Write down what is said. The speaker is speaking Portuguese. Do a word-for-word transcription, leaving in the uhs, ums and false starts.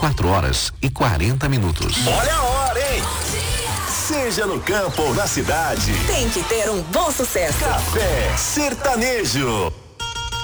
quatro horas e quarenta minutos. Olha a hora, hein? Seja no campo ou na cidade, tem que ter um bom sucesso. Café Sertanejo.